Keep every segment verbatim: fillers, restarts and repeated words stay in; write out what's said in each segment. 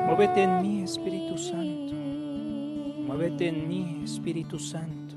Muévete en mí, Espíritu Santo. Muévete en mí, Espíritu Santo,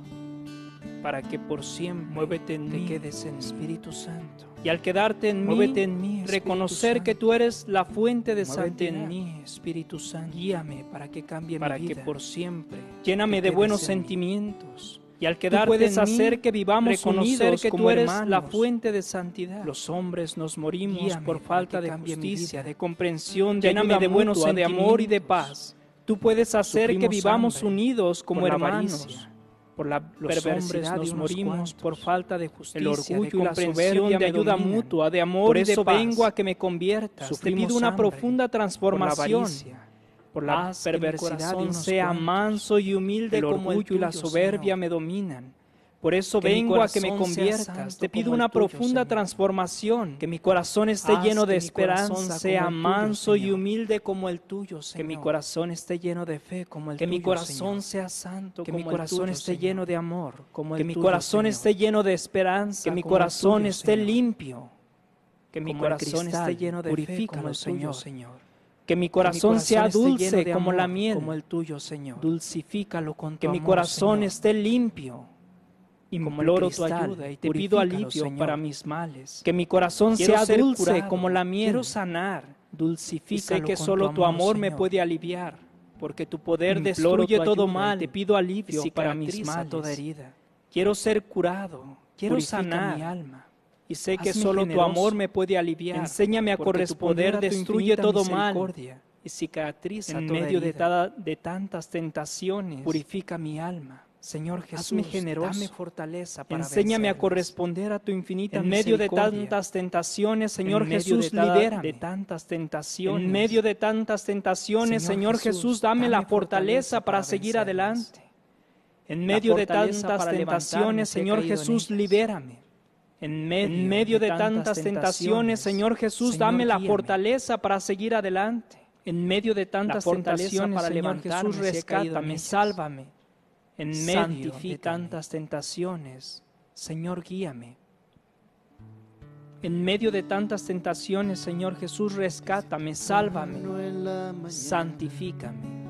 para que por siempre muévete en te mí, quedes en Espíritu Santo. Y al quedarte en mí, muévete en mí, reconocer Santo, que tú eres la fuente de muévete santidad. En mí, Espíritu Santo. Guíame para que cambie para mi vida. Para que por siempre lléname de buenos sentimientos. Y al quedarte puedes en hacer mí, que vivamos unidos que como tú eres hermanos, la fuente de santidad. Los hombres nos morimos Guíame por falta de justicia, de comprensión, de lléname de buenos mutua, de amor y de paz. Tú puedes hacer Sufrimos que vivamos hambre, unidos como hermanos. Por la perversidad nos morimos cuantos, por falta de justicia, el orgullo y la soberbia de ayuda mutua, de amor por y de eso paz. Vengo a que me conviertas. Sufrimos Te pido una hambre, profunda transformación. Por la Haz perversidad que mi sea cuantos. Manso y humilde el como el tuyo, y la soberbia Señor. Me dominan. Por eso que vengo a que me conviertas. Te pido una tuyo, profunda Señor. Transformación. Que mi corazón esté Haz lleno de esperanza, sea manso tuyo, y humilde como el tuyo, Señor. Que mi corazón esté lleno de fe como el que tuyo, Que mi corazón Señor. Sea santo que como mi corazón tuyo, esté Señor. Lleno de amor como que el tuyo, Que mi corazón Señor. Esté lleno de esperanza, que mi corazón tuyo, esté Señor. Limpio. Que mi como corazón esté lleno de fe como el Señor, Señor. Que mi corazón, que mi corazón sea dulce como amor, la miel, como el tuyo, Señor. Dulcifícalo con tu Que amor, mi corazón Señor. Esté limpio. Imploro tu ayuda y te pido alivio Señor. Para mis males. Que mi corazón Quiero sea dulce curado, como la miel. Quiero sanar. Dulcifícalo sé que con solo tu amor, tu amor me puede aliviar, porque tu poder Imploro destruye tu todo mal. Te pido alivio para mis males. Toda herida. Quiero ser curado. Quiero Purifica sanar mi alma. Y sé Hazme que solo generoso. Tu amor me puede aliviar. Enséñame a corresponder, destruye todo mal y cicatriza en medio de, tada, de tantas tentaciones. Purifica mi alma. Señor Jesús, Hazme generoso, dame fortaleza para Enséñame vencerlas. A corresponder a tu infinita en medio de tantas tentaciones, Señor Jesús, de libérame. De tantas tentaciones. En medio de tantas tentaciones, Señor, Señor Jesús, dame, dame la fortaleza para, para seguir adelante. En medio de tantas tentaciones, Señor Jesús, libérame. En medio, en medio de, de tantas tentaciones, Señor Jesús, Señor, dame la guíame. Fortaleza para seguir adelante. En medio de tantas tentaciones, para Señor Jesús, rescátame, sálvame. En medio de tantas tentaciones, Señor, guíame. En medio de tantas tentaciones, Señor Jesús, rescátame, sálvame, santifícame.